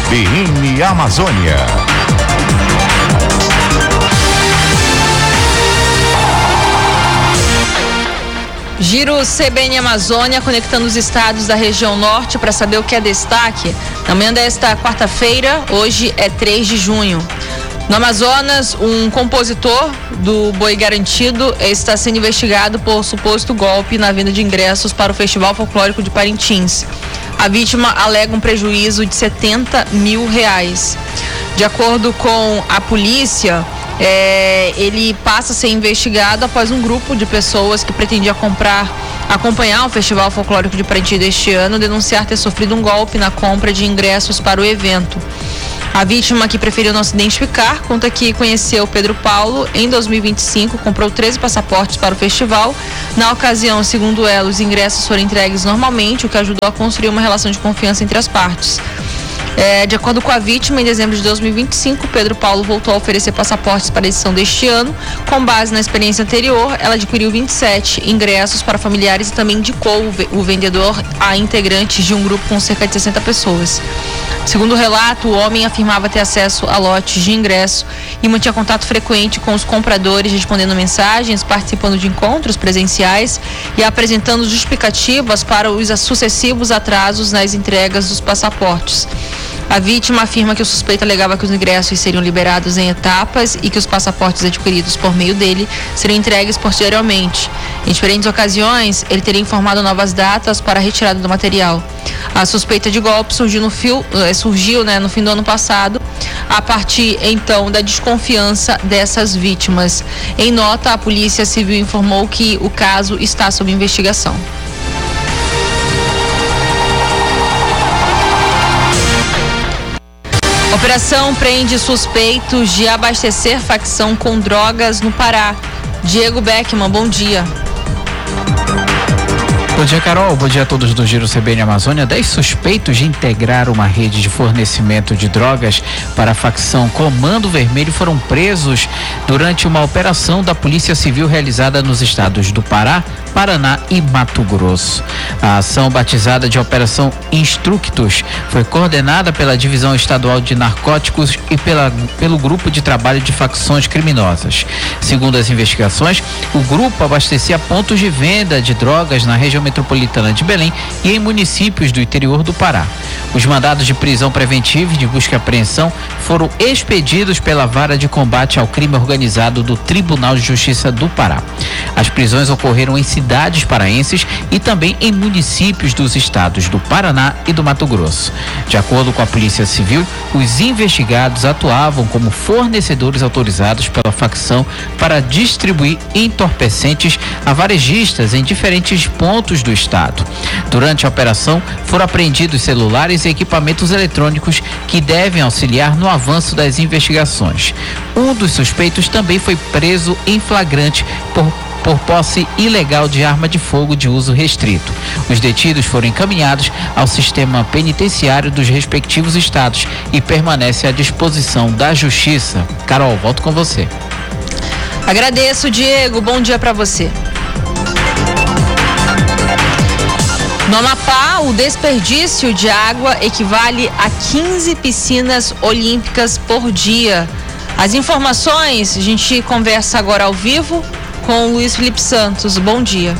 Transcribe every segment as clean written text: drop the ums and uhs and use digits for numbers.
CBN Amazônia. Giro CBN Amazônia, conectando os estados da região norte para saber o que é destaque. Na manhã desta quarta-feira, hoje é 3 de junho. No Amazonas, um compositor do Boi Garantido está sendo investigado por suposto golpe na venda de ingressos para o Festival Folclórico de Parintins. A vítima alega um prejuízo de R$70 mil. De acordo com a polícia, ele passa a ser investigado após um grupo de pessoas que pretendia acompanhar o Festival Folclórico de Parintins deste ano denunciar ter sofrido um golpe na compra de ingressos para o evento. A vítima, que preferiu não se identificar, conta que conheceu Pedro Paulo em 2025, comprou 13 passaportes para o festival. Na ocasião, segundo ela, os ingressos foram entregues normalmente, o que ajudou a construir uma relação de confiança entre as partes. De acordo com a vítima, em dezembro de 2025, Pedro Paulo voltou a oferecer passaportes para a edição deste ano. Com base na experiência anterior, ela adquiriu 27 ingressos para familiares e também indicou o vendedor a integrantes de um grupo com cerca de 60 pessoas. Segundo o relato, o homem afirmava ter acesso a lotes de ingresso e mantinha contato frequente com os compradores, respondendo mensagens, participando de encontros presenciais e apresentando justificativas para os sucessivos atrasos nas entregas dos passaportes. A vítima afirma que o suspeito alegava que os ingressos seriam liberados em etapas e que os passaportes adquiridos por meio dele seriam entregues posteriormente. Em diferentes ocasiões, ele teria informado novas datas para a retirada do material. A suspeita de golpe surgiu no fim do ano passado, a partir então da desconfiança dessas vítimas. Em nota, a Polícia Civil informou que o caso está sob investigação. Operação prende suspeitos de abastecer facção com drogas no Pará. Diego Beckman, bom dia. Bom dia, Carol. Bom dia a todos do Giro CBN Amazônia. 10 suspeitos de integrar uma rede de fornecimento de drogas para a facção Comando Vermelho foram presos durante uma operação da Polícia Civil realizada nos estados do Pará, Paraná e Mato Grosso. A ação, batizada de Operação Instructus, foi coordenada pela Divisão Estadual de Narcóticos e pelo Grupo de Trabalho de Facções Criminosas. Segundo as investigações, o grupo abastecia pontos de venda de drogas na região metropolitana de Belém e em municípios do interior do Pará. Os mandados de prisão preventiva e de busca e apreensão foram expedidos pela Vara de Combate ao Crime Organizado do Tribunal de Justiça do Pará. As prisões ocorreram em cidades paraenses e também em municípios dos estados do Paraná e do Mato Grosso. De acordo com a Polícia Civil, os investigados atuavam como fornecedores autorizados pela facção para distribuir entorpecentes a varejistas em diferentes pontos do estado. Durante a operação, foram apreendidos celulares e equipamentos eletrônicos que devem auxiliar no avanço das investigações. Um dos suspeitos também foi preso em flagrante por posse ilegal de arma de fogo de uso restrito. Os detidos foram encaminhados ao sistema penitenciário dos respectivos estados e permanecem à disposição da Justiça. Carol, volto com você. Agradeço, Diego. Bom dia para você. No Amapá, o desperdício de água equivale a 15 piscinas olímpicas por dia. As informações a gente conversa agora ao vivo com o Luiz Felipe Santos. Bom dia.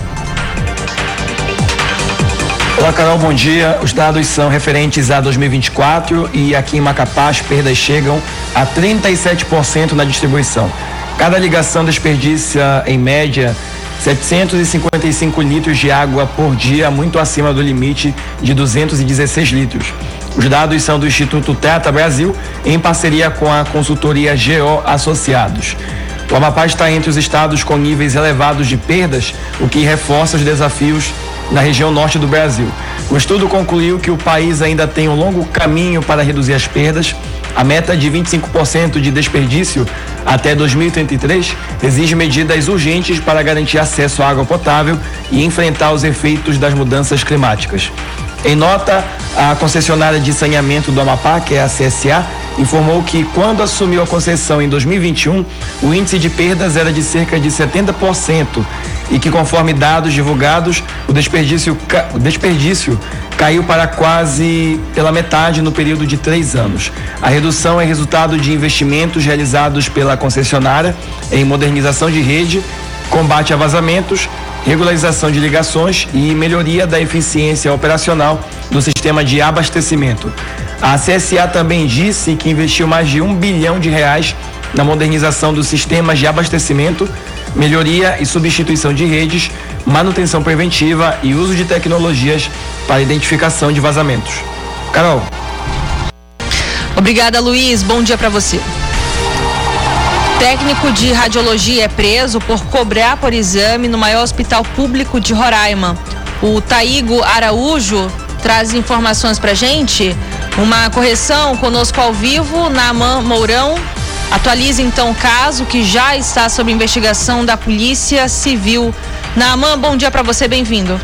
Olá, Carol, bom dia. Os dados são referentes a 2024 e aqui em Macapá as perdas chegam a 37% na distribuição. Cada ligação desperdiça, em média, 755 litros de água por dia, muito acima do limite de 216 litros. Os dados são do Instituto Teta Brasil, em parceria com a consultoria GO Associados. O Amapá está entre os estados com níveis elevados de perdas, o que reforça os desafios na região norte do Brasil. O estudo concluiu que o país ainda tem um longo caminho para reduzir as perdas. A meta de 25% de desperdício até 2033 exige medidas urgentes para garantir acesso à água potável e enfrentar os efeitos das mudanças climáticas. Em nota, a concessionária de saneamento do Amapá, que é a CSA, informou que quando assumiu a concessão em 2021, o índice de perdas era de cerca de 70% e que, conforme dados divulgados, o desperdício caiu para quase pela metade no período de 3 anos. A redução é resultado de investimentos realizados pela concessionária em modernização de rede, combate a vazamentos, regularização de ligações e melhoria da eficiência operacional do sistema de abastecimento. A CSA também disse que investiu mais de R$1 bilhão na modernização dos sistemas de abastecimento, melhoria e substituição de redes, manutenção preventiva e uso de tecnologias para identificação de vazamentos. Carol. Obrigada, Luiz. Bom dia para você. Técnico de radiologia é preso por cobrar por exame no maior hospital público de Roraima. O Taigo Araújo traz informações pra gente. Uma correção conosco ao vivo, Naaman Mourão. Atualiza então o caso que já está sob investigação da Polícia Civil. Naaman, bom dia para você, bem-vindo.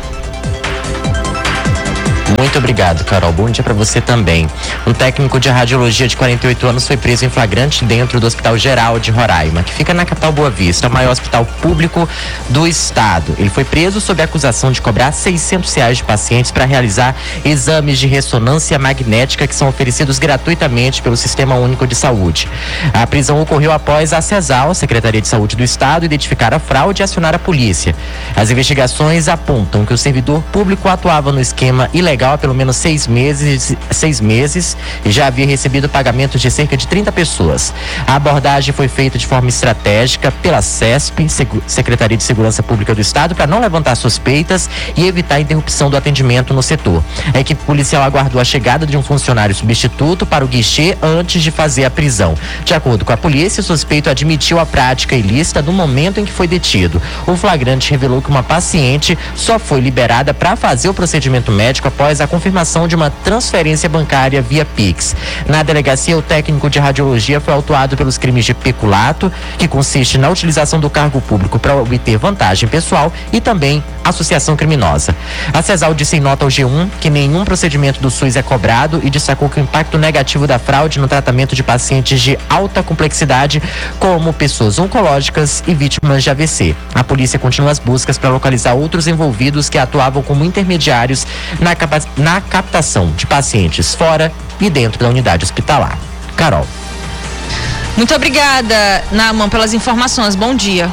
Muito obrigado, Carol. Bom dia para você também. Um técnico de radiologia de 48 anos foi preso em flagrante dentro do Hospital Geral de Roraima, que fica na capital Boa Vista, o maior hospital público do estado. Ele foi preso sob a acusação de cobrar R$600 de pacientes para realizar exames de ressonância magnética que são oferecidos gratuitamente pelo Sistema Único de Saúde. A prisão ocorreu após a CESAL, Secretaria de Saúde do Estado, identificar a fraude e acionar a polícia. As investigações apontam que o servidor público atuava no esquema ilegal há pelo menos 6 meses e já havia recebido pagamentos de cerca de 30 pessoas. A abordagem foi feita de forma estratégica pela CESP, Secretaria de Segurança Pública do Estado, para não levantar suspeitas e evitar a interrupção do atendimento no setor. A equipe policial aguardou a chegada de um funcionário substituto para o guichê antes de fazer a prisão. De acordo com a polícia, o suspeito admitiu a prática ilícita no momento em que foi detido. O flagrante revelou que uma paciente só foi liberada para fazer o procedimento médico após a confirmação de uma transferência bancária via Pix. Na delegacia, o técnico de radiologia foi autuado pelos crimes de peculato, que consiste na utilização do cargo público para obter vantagem pessoal, e também associação criminosa. A CESAL disse em nota ao G1 que nenhum procedimento do SUS é cobrado e destacou que o impacto negativo da fraude no tratamento de pacientes de alta complexidade, como pessoas oncológicas e vítimas de AVC. A polícia continua as buscas para localizar outros envolvidos que atuavam como intermediários na captação de pacientes fora e dentro da unidade hospitalar. Carol. Muito obrigada, Naaman, pelas informações. Bom dia.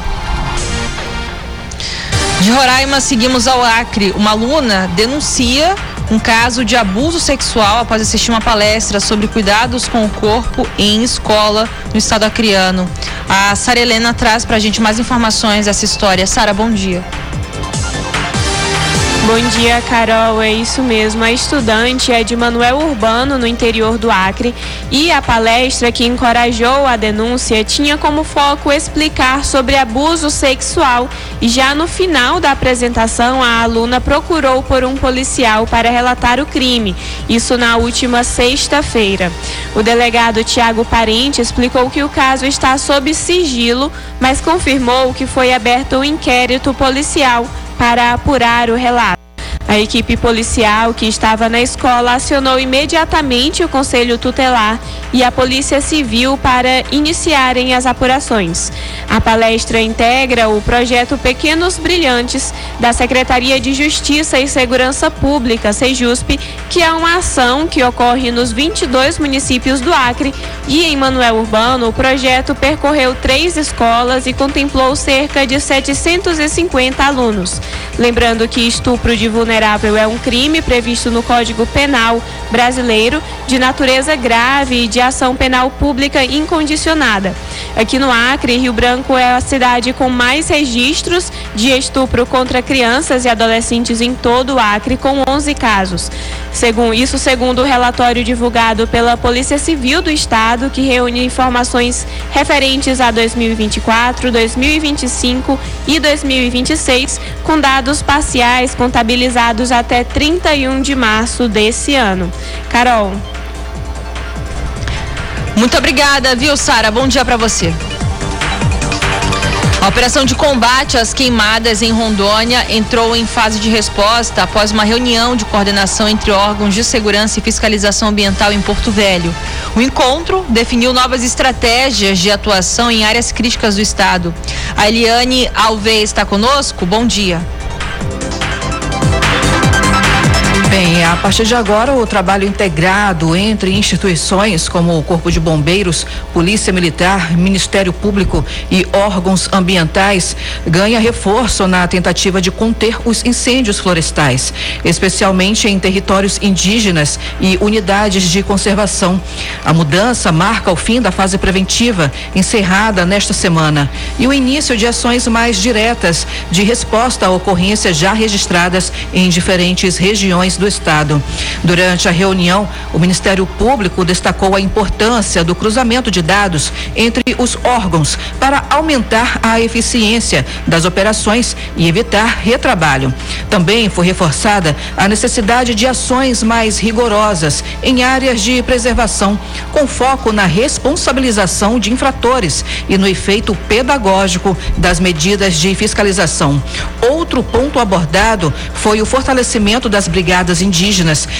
De Roraima, seguimos ao Acre. Uma aluna denuncia um caso de abuso sexual após assistir uma palestra sobre cuidados com o corpo em escola no estado acreano. A Sara Helena traz pra gente mais informações dessa história. Sara, bom dia. Bom dia, Carol. É isso mesmo. A estudante é de Manoel Urbano, no interior do Acre, e a palestra que encorajou a denúncia tinha como foco explicar sobre abuso sexual. E já no final da apresentação, a aluna procurou por um policial para relatar o crime. Isso na última sexta-feira. O delegado Tiago Parente explicou que o caso está sob sigilo, mas confirmou que foi aberto um inquérito policial para apurar o relato. A equipe policial que estava na escola acionou imediatamente o Conselho Tutelar e a Polícia Civil para iniciarem as apurações. A palestra integra o projeto Pequenos Brilhantes da Secretaria de Justiça e Segurança Pública, Sejusp, que é uma ação que ocorre nos 22 municípios do Acre, e em Manoel Urbano o projeto percorreu 3 escolas e contemplou cerca de 750 alunos. Lembrando que estupro de vulnerável é um crime previsto no Código Penal brasileiro, de natureza grave e de ação penal pública incondicionada. Aqui no Acre, Rio Branco é a cidade com mais registros de estupro contra crianças e adolescentes em todo o Acre, com 11 casos. Segundo o relatório divulgado pela Polícia Civil do Estado, que reúne informações referentes a 2024, 2025 e 2026, com dados parciais contabilizados até 31 de março desse ano. Carol. Muito obrigada, viu, Sara? Bom dia para você. A operação de combate às queimadas em Rondônia entrou em fase de resposta após uma reunião de coordenação entre órgãos de segurança e fiscalização ambiental em Porto Velho. O encontro definiu novas estratégias de atuação em áreas críticas do estado. A Eliane Alves está conosco. Bom dia. Bem, a partir de agora, o trabalho integrado entre instituições como o Corpo de Bombeiros, Polícia Militar, Ministério Público e órgãos ambientais ganha reforço na tentativa de conter os incêndios florestais, especialmente em territórios indígenas e unidades de conservação. A mudança marca o fim da fase preventiva, encerrada nesta semana, e o início de ações mais diretas de resposta a ocorrências já registradas em diferentes regiões do estado. Durante a reunião, o Ministério Público destacou a importância do cruzamento de dados entre os órgãos para aumentar a eficiência das operações e evitar retrabalho. Também foi reforçada a necessidade de ações mais rigorosas em áreas de preservação, com foco na responsabilização de infratores e no efeito pedagógico das medidas de fiscalização. Outro ponto abordado foi o fortalecimento das brigadas indígenas,